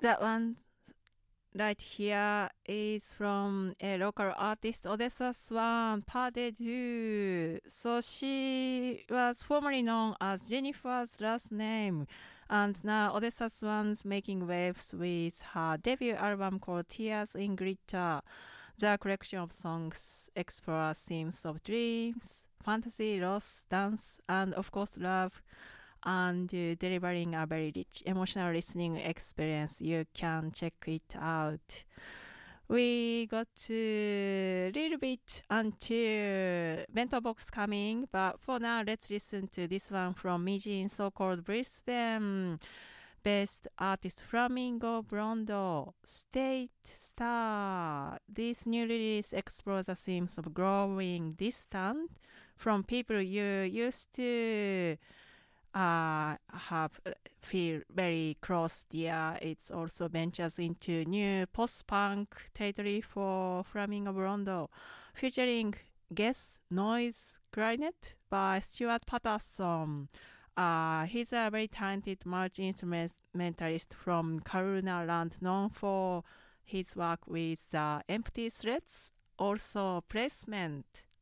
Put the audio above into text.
That one right here is from a local artist, Odessa Swan Pas de Deux. So she was formerly known as Jennifer's last name, and now Odessa Swan's making waves with her debut album called Tears in Glitter. The collection of songs explores themes of dreams, fantasy, loss, dance, and of course love, and delivering a very rich emotional listening experience. You can check it out. We got a little bit until Bento Box coming, but for now, let's listen to this one from Mijin, so-called Brisbane based artist Flamingo Brondo, State Star. This new release explores the themes of growing distant from people you used to have feel very close dear. It's also ventures into new post-punk territory for Flamingo Brondo, featuring guest noise clarinet by Stuart Patterson. He's a very talented multi-instrumentalist from Karuna Land, known for his work with Empty Threats, also Placement.